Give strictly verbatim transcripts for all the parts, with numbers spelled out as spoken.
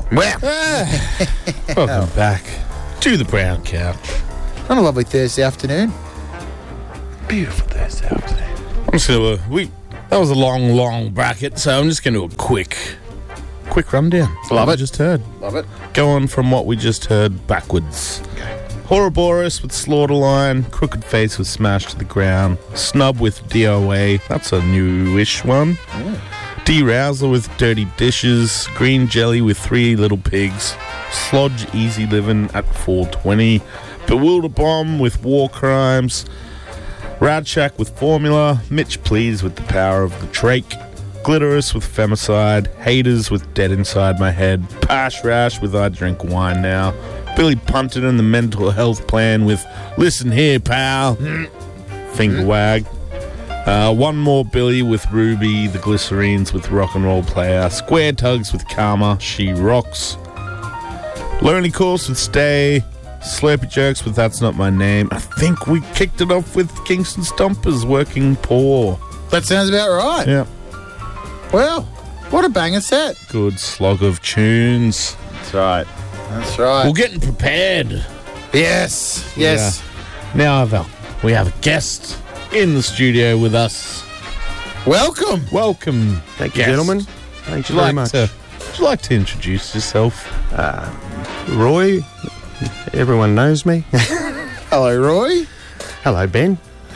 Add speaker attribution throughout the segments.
Speaker 1: Well,
Speaker 2: Welcome back to the Brown Couch.
Speaker 1: on a lovely Thursday afternoon.
Speaker 2: Beautiful Thursday afternoon. I'm just gonna uh, we that was a long, long bracket, so I'm just gonna do a quick, quick rundown.
Speaker 1: Love
Speaker 2: What we
Speaker 1: it.
Speaker 2: Just heard.
Speaker 1: Love it.
Speaker 2: Go on from what we just heard backwards. Ouroboros with Slaughterline, Crooked Face with Smash to the Ground, Snub with D O A, that's a newish one. D Rousler with Dirty Dishes, Green Jelly with Three Little Pigs, Slodge Easy Livin' at four twenty, Bewilder Bomb with War Crimes, Radshack with Formula, Mitch Please with The Power of the Drake, Glitterous with Femicide, Haters with Dead Inside My Head, Pash Rash with I Drink Wine Now, Billy Punton and the Mental Health Plan with Listen Here, Pal, Finger Wag, uh, One More Billy with Ruby, The Glycerines with Rock and Roll Player, Square Tugs with Karma, She Rocks, Lonely Course with Stay, Slurpy Jerks with That's Not My Name. I think we kicked it off with Kingston Stompers, Working Poor.
Speaker 1: That sounds about right.
Speaker 2: Yeah.
Speaker 1: Well, what a banger set.
Speaker 2: Good slog of tunes.
Speaker 1: That's right. That's right.
Speaker 2: We're getting prepared.
Speaker 1: yes. Yes.
Speaker 2: Yeah. Now I've, uh, we have a guest in the studio with us.
Speaker 1: Welcome.
Speaker 2: Welcome.
Speaker 3: Thank you,
Speaker 2: guest.
Speaker 3: gentlemen. Thank
Speaker 2: Would
Speaker 3: you
Speaker 2: you
Speaker 3: very
Speaker 2: like
Speaker 3: much.
Speaker 2: to, would you like to introduce yourself?
Speaker 3: Roy, everyone knows me.
Speaker 1: Hello, Roy.
Speaker 3: Hello, Ben.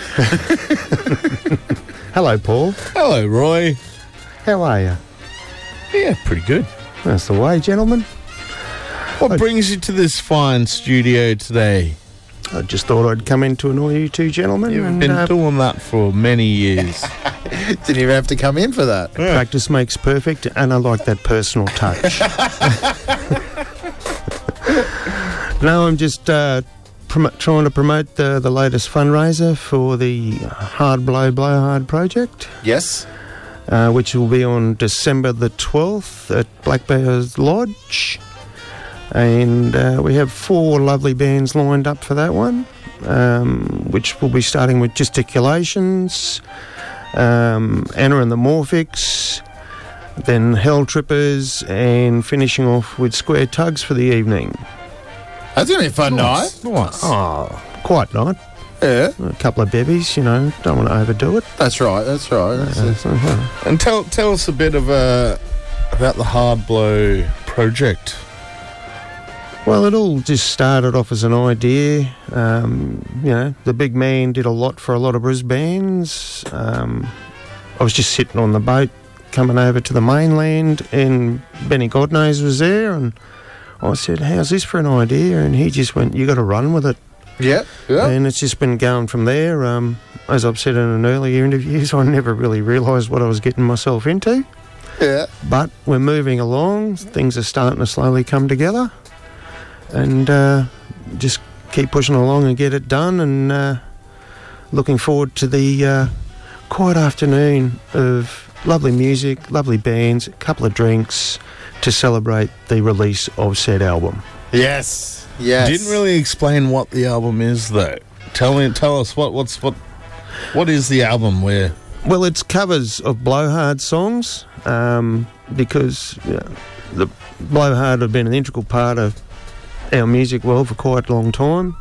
Speaker 3: Hello, Paul.
Speaker 2: Hello, Roy.
Speaker 3: How are you?
Speaker 2: Yeah, pretty good.
Speaker 3: That's the way, gentlemen.
Speaker 2: What brings you to this fine studio today?
Speaker 3: I just thought I'd come in to annoy you two gentlemen.
Speaker 2: You've
Speaker 3: and,
Speaker 2: been
Speaker 3: uh,
Speaker 2: doing that for many years.
Speaker 1: Didn't even have to come in for that.
Speaker 3: practice makes perfect, and I like that personal touch. No, I'm just uh, prom- trying to promote the, the latest fundraiser for the Hard Blow Blowhard project,
Speaker 1: Yes.
Speaker 3: uh, which will be on December the twelfth at Black Bears Lodge. And uh, we have four lovely bands lined up for that one, um, which will be starting with Gesticulations, um, Anna and the Morphics, then Hell Trippers, and finishing off with Square Tugs for the evening.
Speaker 1: That's going to be a fun
Speaker 2: Nice.
Speaker 1: night.
Speaker 2: Nice.
Speaker 3: Oh, quite not.
Speaker 1: Yeah.
Speaker 3: A couple of bevies, you know, don't want to overdo it.
Speaker 1: That's right. That's right. That's
Speaker 3: Uh,
Speaker 1: it.
Speaker 3: so, uh,
Speaker 2: And tell tell us a bit of uh, about the Hard Blow project.
Speaker 3: Well, it all just started off as an idea. Um, you know, the big man did a lot for a lot of Brisbane bands. Um, I was just sitting on the boat coming over to the mainland, and Benny Godnose was there, and I said, how's this for an idea? And he just went, you got to run with it.
Speaker 1: Yeah. Yeah.
Speaker 3: And it's just been going from there. Um, as I've said in an earlier interview, I never really realised what I was getting myself into.
Speaker 1: Yeah.
Speaker 3: But we're moving along. Things are starting to slowly come together. And uh, just keep pushing along and get it done. And uh, looking forward to the uh, quiet afternoon of lovely music, lovely bands, a couple of drinks to celebrate the release of said album.
Speaker 1: Yes. Yes.
Speaker 2: Didn't really explain what the album is, though. Tell me, tell us what what's what what is the album? Where
Speaker 3: Well, it's covers of Blowhard songs um, because you know, the Blowhard have been an integral part of our music world for quite a long time.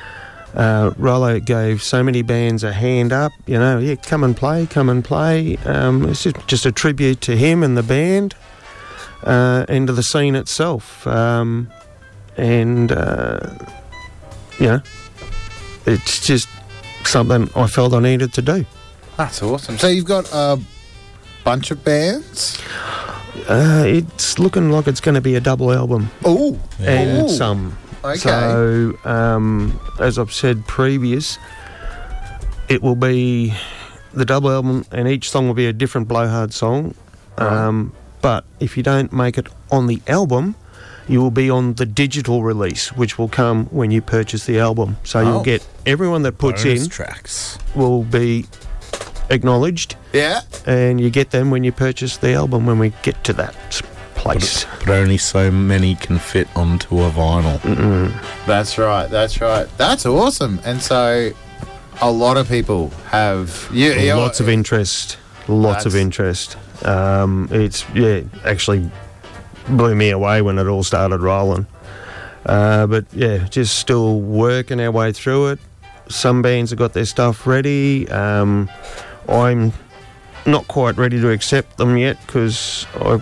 Speaker 3: Uh, Rollo gave so many bands a hand up, you know, yeah, come and play, come and play. Um, it's just, just a tribute to him and the band uh, and to the scene itself. Um, and, uh, you know, it's just something I felt I needed to do.
Speaker 1: That's awesome. So you've got a bunch of bands?
Speaker 3: Uh, it's looking like it's going to be a double album
Speaker 1: Oh.
Speaker 3: and
Speaker 1: Ooh.
Speaker 3: some.
Speaker 1: Okay.
Speaker 3: So, um, as I've said previous, it will be the double album, and each song will be a different Blowhard song. Um, but if you don't make it on the album, you will be on the digital release, which will come when you purchase the album. So
Speaker 1: Oh.
Speaker 3: you'll get everyone that puts
Speaker 2: bonus
Speaker 3: in
Speaker 2: tracks?
Speaker 3: will be acknowledged,
Speaker 1: Yeah.
Speaker 3: and you get them when you purchase the album when we get to that s- place.
Speaker 2: But only so many can fit onto a vinyl.
Speaker 1: That's right. That's right. That's awesome. And so a lot of people have you, you
Speaker 3: Lots of interest. Lots of
Speaker 1: That's-
Speaker 3: interest. Um, it's, yeah, actually blew me away when it all started rolling. Uh, but yeah, just still working our way through it. Some bands have got their stuff ready. Um, I'm not quite ready to accept them yet because I